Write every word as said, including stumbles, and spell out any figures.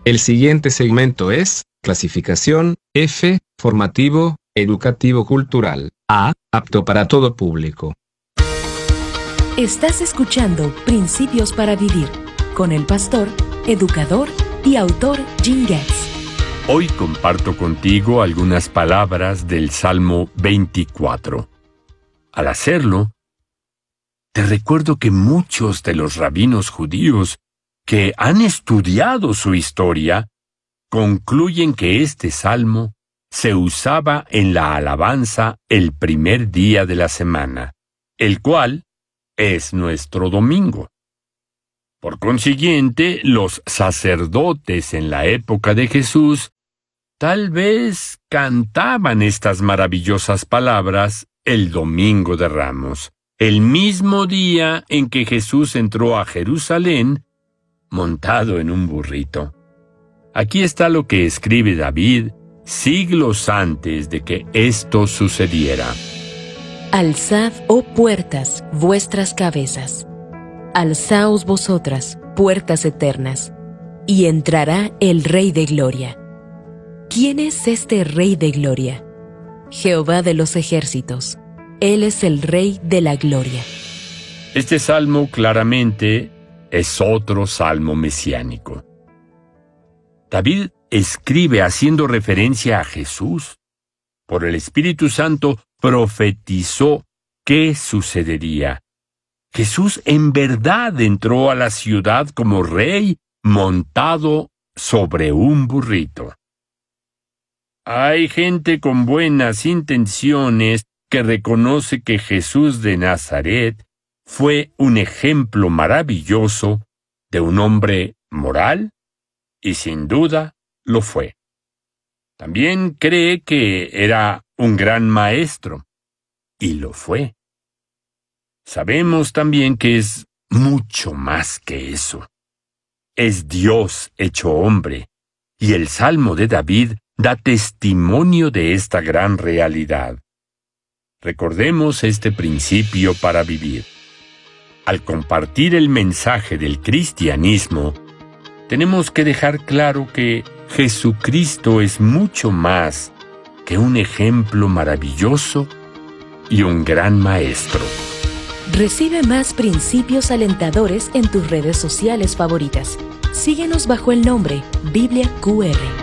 El siguiente segmento es clasificación F, formativo, educativo cultural. A, apto para todo público. Estás escuchando Principios para Vivir con el pastor, educador y autor Jim Getz. Hoy comparto contigo algunas palabras del Salmo veinticuatro. Al hacerlo, te recuerdo que muchos de los rabinos judíos que han estudiado su historia concluyen que este salmo se usaba en la alabanza el primer día de la semana, el cual es nuestro domingo. Por consiguiente, los sacerdotes en la época de Jesús tal vez cantaban estas maravillosas palabras el Domingo de Ramos, el mismo día en que Jesús entró a Jerusalén montado en un burrito. Aquí está lo que escribe David siglos antes de que esto sucediera. Alzad, oh puertas, vuestras cabezas. Alzaos vosotras, puertas eternas, y entrará el Rey de Gloria. ¿Quién es este Rey de Gloria? Jehová de los ejércitos. Él es el Rey de la Gloria. Este salmo claramente es otro salmo mesiánico. David escribe haciendo referencia a Jesús. Por el Espíritu Santo profetizó qué sucedería. Jesús en verdad entró a la ciudad como rey montado sobre un burrito. Hay gente con buenas intenciones que reconoce que Jesús de Nazaret fue un ejemplo maravilloso de un hombre moral, y sin duda lo fue. También cree que era un gran maestro, y lo fue. Sabemos también que es mucho más que eso. Es Dios hecho hombre, y el Salmo de David da testimonio de esta gran realidad. Recordemos este principio para vivir. Al compartir el mensaje del cristianismo, tenemos que dejar claro que Jesucristo es mucho más que un ejemplo maravilloso y un gran maestro. Recibe más principios alentadores en tus redes sociales favoritas. Síguenos bajo el nombre Biblia Q R.